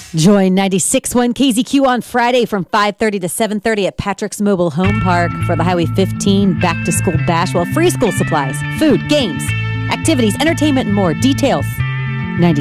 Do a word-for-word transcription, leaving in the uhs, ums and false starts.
Join ninety-six point one K Z Q on Friday from five thirty to seven thirty at Patrick's Mobile Home Park for the Highway fifteen Back to School Bash. Well, free school supplies, food, games, activities, entertainment, and more. Details ninety